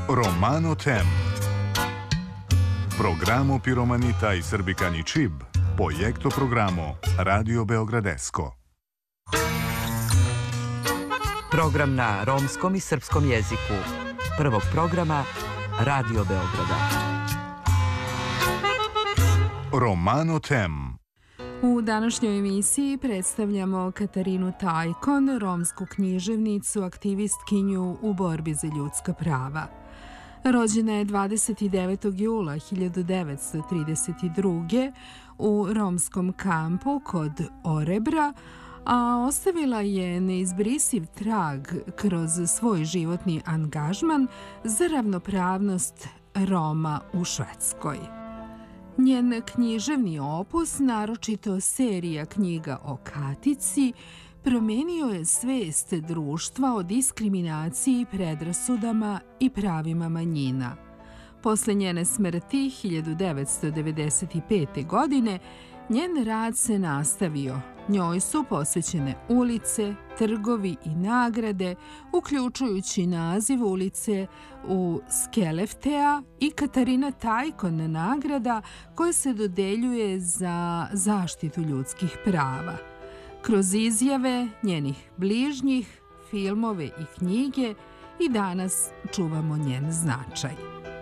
Romano Tem. Programo Piromanita i Srbikani Čib, projekto programo Radio Beogradesko. Program na romskom i srpskom jeziku prvog programa Radio Beograda. Romano Tem. U današnjoj emisiji predstavljamo Katarinu Tajkon, romsku književnicu, aktivistkinju u borbi za ljudska prava. Rođena je 29. jula 1932. u romskom kampu kod Orebra, a ostavila je neizbrisiv trag kroz svoj životni angažman za ravnopravnost Roma u Švedskoj. Njen književni opus, naročito serija knjiga o Katici, promenio je svest društva o diskriminaciji, predrasudama i pravima manjina. Posle njene smrti 1995. godine njen rad se nastavio. Njoj su posvećene ulice, trgovi i nagrade, uključujući naziv ulice u Skelleftea i Katarina Tajkon nagrada koja se dodeljuje za zaštitu ljudskih prava. Kroz izjave njenih bližnjih, filmove i knjige i danas čuvamo njen značaj.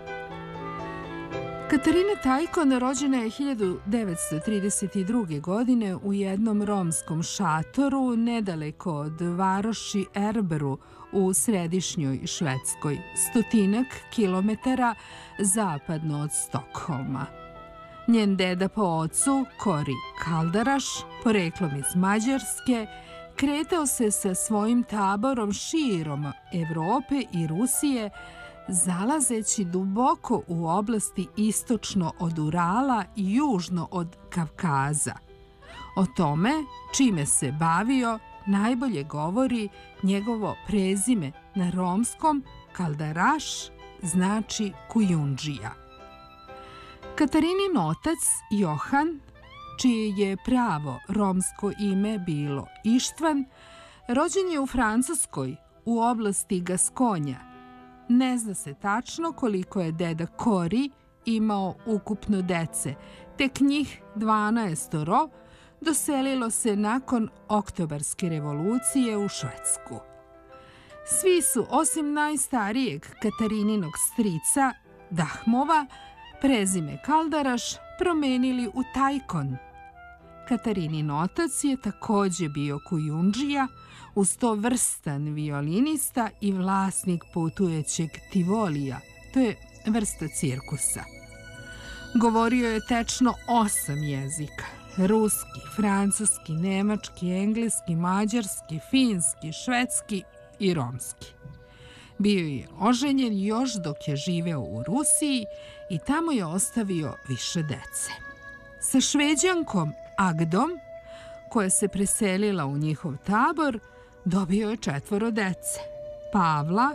Katarina Tajkon rođena je 1932. godine u jednom romskom šatoru nedaleko od varoši Erbru u središnjoj Švedskoj, 100 kilometara zapadno od Stokholma. Njen deda po ocu, Kori Kaldaraš, poreklom iz Mađarske, kretao se sa svojim taborom širom Evrope i Rusije, zalazeći duboko u oblasti istočno od Urala i južno od Kavkaza. O tome, čime se bavio, najbolje govori njegovo prezime na romskom Kaldaraš, znači Kujundžija. Katarinin otac, Johan, čije je pravo romsko ime bilo Ištvan, rođen je u Francuskoj, u oblasti Gaskonja. Ne zna se tačno koliko je deda Kori imao ukupno dece, tek njih 12 doselilo se nakon Oktobarske revolucije u Švedsku. Svi su, osim najstarijeg Katarininog strica, Dahmova, prezime Kaldaraš promenili u Tajkon. Katarinin otac je takođe bio Kujundžija, uz to vrstan violinista i vlasnik putujećeg Tivolija, to je vrsta cirkusa. Govorio je tečno 8 jezika: ruski, francuski, nemački, engleski, mađarski, finski, švedski i romski. Bio je oženjen još dok je živeo u Rusiji i tamo je ostavio više dece. Sa Šveđankom Agdom, koja se preselila u njihov tabor, dobio je 4 dece. Pavla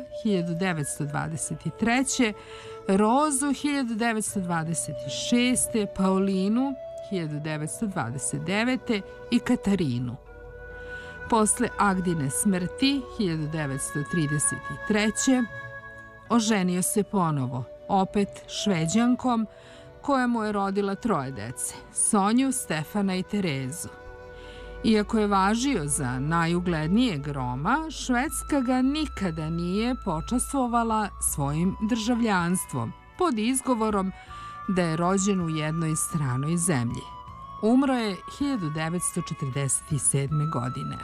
1923. Rozu 1926. Paulinu 1929. i Katarinu. Posle Agdine smrti 1933. oženio se ponovo, opet Šveđankom, koja mu je rodila 3 dece, Sonju, Stefana i Terezu. Iako je važio za najuglednijeg Roma, Švedska ga nikada nije počastvovala svojim državljanstvom, pod izgovorom da je rođen u jednoj stranoj zemlji. Umro je 1947. godine.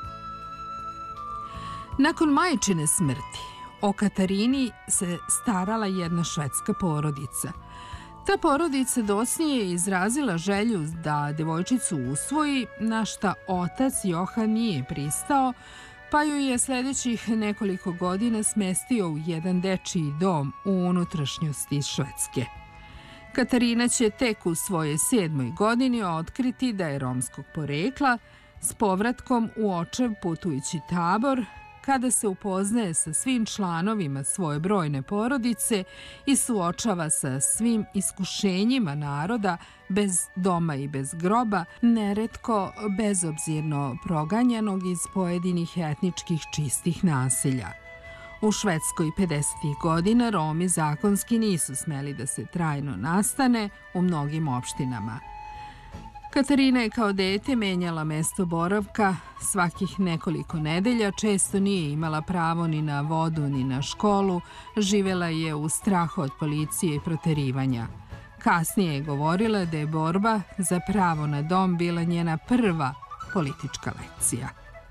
Nakon majčine smrti, o Katarini se starala jedna švedska porodica. Ta porodica docnije je izrazila želju da devojčicu usvoji, na šta otac Johan nije pristao, pa ju je sljedećih nekoliko godina smestio u jedan dečiji dom u unutrašnjosti Švedske. Katarina će tek u svojoj 7. godini otkriti da je romskog porekla, s povratkom u očev putujući tabor, kada se upoznaje sa svim članovima svoje brojne porodice i suočava sa svim iskušenjima naroda bez doma i bez groba, neretko bezobzirno proganjanog iz pojedinih etničkih čistih naselja. U Švedskoj 50. godina Romi zakonski nisu smeli da se trajno nastane u mnogim opštinama. Katarina je kao dete menjala mesto boravka svakih nekoliko nedelja, često nije imala pravo ni na vodu ni na školu, živela je u strahu od policije i proterivanja. Kasnije je govorila da je borba za pravo na dom bila njena prva politička lekcija.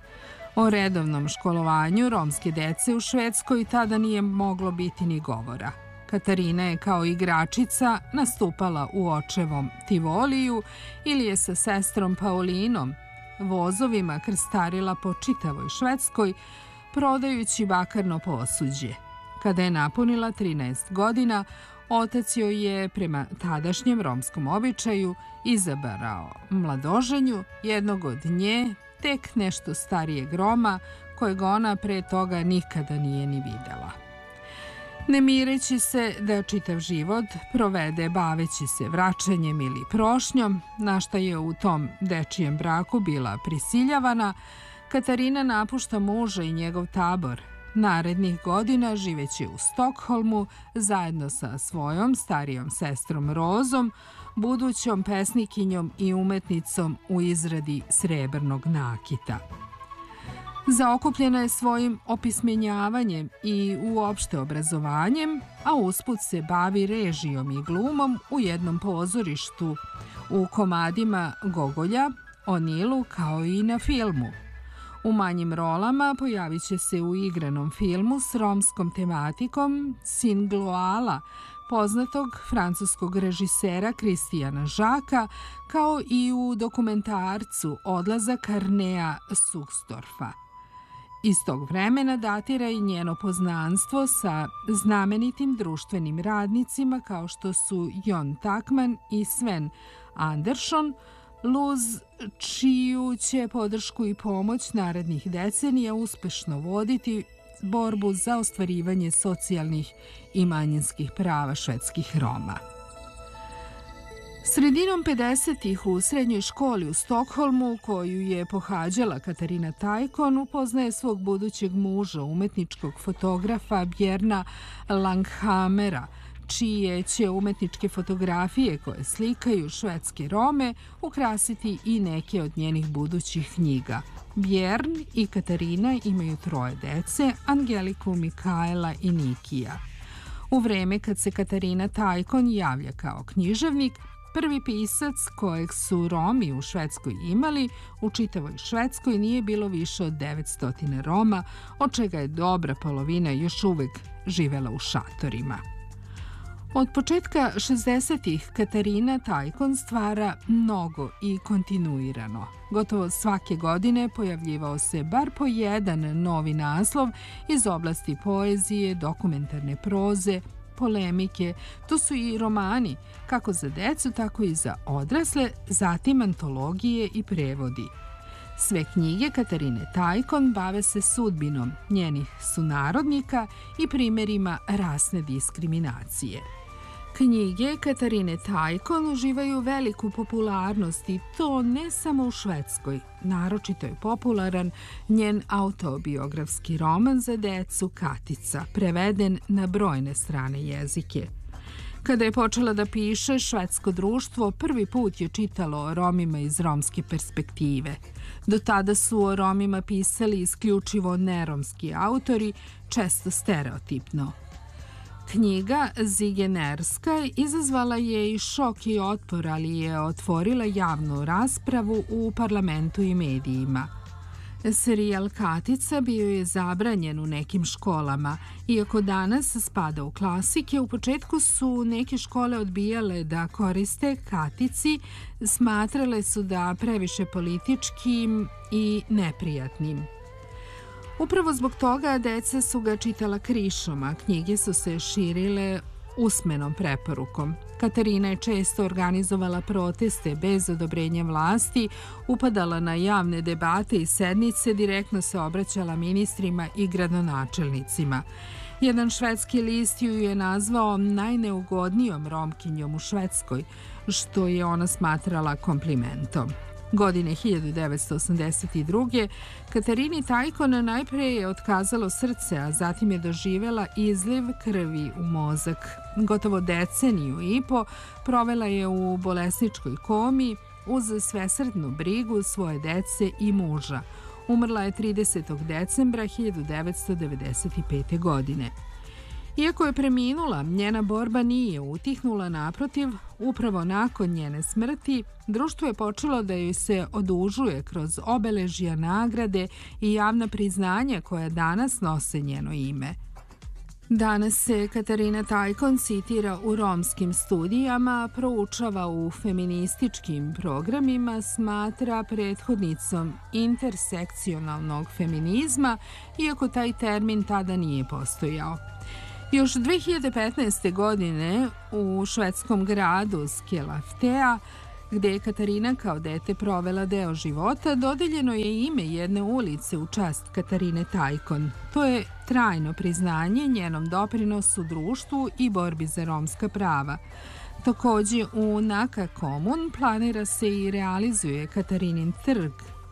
O redovnom školovanju romske dece u Švedskoj tada nije moglo biti ni govora. Katarina je kao igračica nastupala u očevom Tivoliju ili je sa sestrom Paulinom vozovima krstarila po čitavoj Švedskoj, prodajući bakarno posuđe. Kada je napunila 13 godina, otac joj je, prema tadašnjem romskom običaju, izabrao mladoženju, jednog od nje, tek nešto starijeg Roma, kojeg ona pre toga nikada nije ni videla. Ne mireći se da čitav život provede baveći se vraćanjem ili prošnjom, na šta je u tom dečijem braku bila prisiljavana, Katarina napušta muža i njegov tabor. Narednih godina živeći u Stokholmu zajedno sa svojom starijom sestrom Rozom, budućom pesnikinjom i umetnicom u izradi srebrnog nakita. Zaokupljena je svojim opismenjavanjem i uopšte obrazovanjem, a usput se bavi režijom i glumom u jednom pozorištu, u komadima Gogolja, o Nilu kao i na filmu. U manjim rolama pojavit će se u igranom filmu s romskom tematikom Singloala, poznatog francuskog režisera Kristijana Žaka, kao i u dokumentarcu Odlazak Arnea Suksdorfa. Iz tog vremena datira i njeno poznanstvo sa znamenitim društvenim radnicima kao što su Jon Takman i Sven Andersson, Luz, čiju će podršku i pomoć narednih decenija uspešno voditi borbu za ostvarivanje socijalnih i manjinskih prava švedskih Roma. Sredinom 50-ih u srednjoj školi u Stokholmu, koju je pohađala Katarina Tajkon, upoznaje svog budućeg muža, umetničkog fotografa Bjerna Langhamera, čije će umetničke fotografije koje slikaju švedske Rome ukrasiti i neke od njenih budućih knjiga. Bjern i Katarina imaju 3 dece, Angeliku, Mikaela i Nikija. U vreme kad se Katarina Tajkon javlja kao književnik, prvi pisac kojeg su Romi u Švedskoj imali, u čitavoj Švedskoj nije bilo više od 900 Roma, od čega je dobra polovina još uvek živela u šatorima. Od početka 60-ih Katarina Tajkon stvara mnogo i kontinuirano. Gotovo svake godine pojavljivao se bar po jedan novi naslov iz oblasti poezije, dokumentarne proze, polemike, tu su i romani, kako za decu, tako i za odrasle, zatim antologije i prevodi. Sve knjige Katarine Tajkon bave se sudbinom njenih sunarodnika i primjerima rasne diskriminacije. Knjige Katarine Tajkon uživaju veliku popularnost i to ne samo u Švedskoj. Naročito je popularan njen autobiografski roman za decu Katica, preveden na brojne strane jezike. Kada je počela da piše, švedsko društvo prvi put je čitalo o Romima iz romske perspektive. Do tada su o Romima pisali isključivo neromski autori, često stereotipno. Knjiga Zigenerska izazvala je i šok i otpor, ali je otvorila javnu raspravu u parlamentu i medijima. Serijal Katica bio je zabranjen u nekim školama. Iako danas spada u klasike, u početku su neke škole odbijale da koriste Katici, smatrale su da previše političkim i neprijatnim. Upravo zbog toga deca su ga čitala krišom, a knjige su se širile usmenom preporukom. Katarina je često organizovala proteste bez odobrenja vlasti, upadala na javne debate i sednice, direktno se obraćala ministrima i gradonačelnicima. Jedan švedski list ju je nazvao najneugodnijom Romkinjom u Švedskoj, što je ona smatrala komplimentom. Godine 1982. Katarini Tajkon najpre je otkazalo srce, a zatim je doživela izliv krvi u mozak. Gotovo deceniju i po provela je u bolesničkoj komi uz svesrdnu brigu svoje dece i muža. Umrla je 30. decembra 1995. godine. Iako je preminula, njena borba nije utihnula, naprotiv, upravo nakon njene smrti, društvo je počelo da joj se odužuje kroz obeležja, nagrade i javna priznanja koja danas nose njeno ime. Danas se Katarina Tajkon citira u romskim studijama, proučava u feminističkim programima, smatra prethodnicom intersekcionalnog feminizma, iako taj termin tada nije postojao. Još 2015. godine u švedskom gradu Skellefteå, gde je Katarina kao dete provela deo života, dodeljeno je ime jedne ulice u čast Katarine Tajkon. To je trajno priznanje njenom doprinosu društvu i borbi za romska prava. Takođe, u Naka Komun planira se i realizuje Katarinin trg.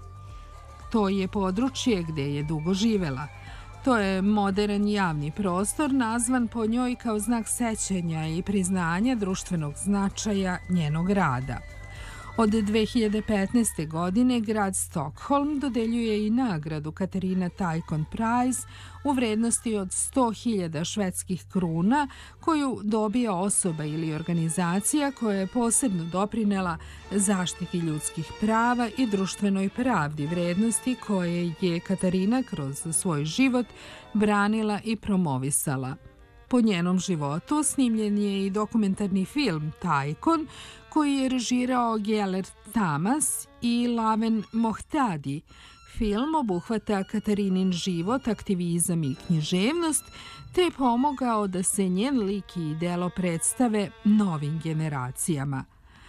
To je područje gde je dugo živela. To je modern javni prostor nazvan po njoj kao znak sećanja i priznanja društvenog značaja njenog rada. Od 2015. godine grad Stockholm dodeljuje i nagradu Katarina Tajkon Prize u vrednosti od 100.000 švedskih kruna koju dobija osoba ili organizacija koja je posebno doprinela zaštiti ljudskih prava i društvenoj pravdi, vrednosti koje je Katarina kroz svoj život branila i promovisala. Po njenom životu snimljen je i dokumentarni film Tajkon, koji je režirao Gellert Tamas i Laven Mohtadi. Film obuhvata Katarinin život, aktivizam i književnost, te je pomogao da se njen lik i delo predstave novim generacijama.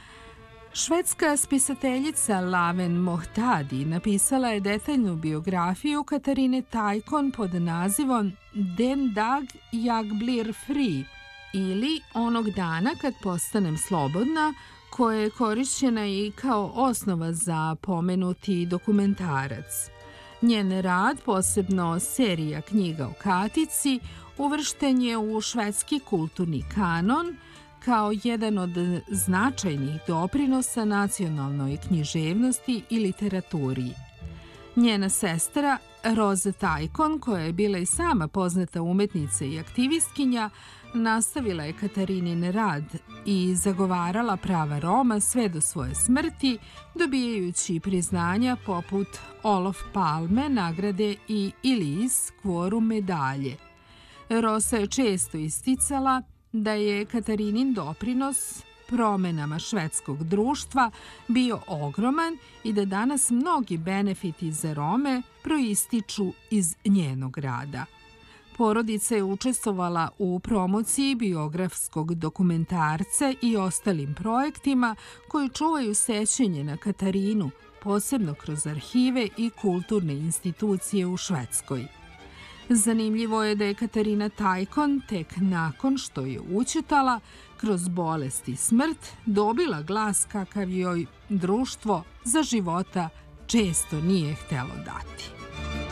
Švedska spisateljica Laven Mohtadi napisala je detaljnu biografiju Katarine Tajkon pod nazivom Den dag jag blir fri ili Onog dana kad postanem slobodna, koja je korišćena i kao osnova za pomenuti dokumentarac. Njen rad, posebno serija knjiga o Katici, uvršten je u švedski kulturni kanon kao jedan od značajnih doprinosa nacionalnoj književnosti i literaturi. Njena sestra, Rosa Tajkon, koja je bila i sama poznata umetnica i aktivistkinja, nastavila je Katarinin rad i zagovarala prava Roma sve do svoje smrti, dobijajući priznanja poput Olof Palme nagrade i Ilis Quorum medalje. Rosa je često isticala da je Katarinin doprinos promenama švedskog društva bio ogroman i da danas mnogi benefiti za Rome proističu iz njenog rada. Porodica je učestvovala u promociji biografskog dokumentarca i ostalim projektima koji čuvaju sećanje na Katarinu, posebno kroz arhive i kulturne institucije u Švedskoj. Zanimljivo je da je Katarina Tajkon tek nakon što je ućutala, kroz bolest i smrt, dobila glas kakav joj društvo za života često nije htelo dati.